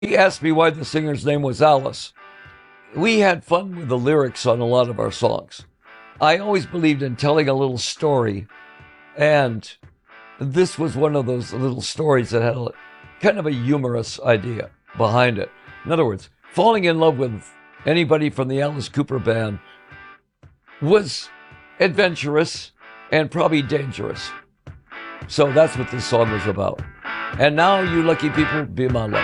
He asked me why the singer's name was Alice. We had fun with the lyrics on a lot of our songs. I always believed in telling a little story, and this was one of those little stories that had kind of a humorous idea behind it. In other words, falling in love with anybody from the Alice Cooper band was adventurous and probably dangerous. So that's what this song was about. And now, you lucky people, be my luck.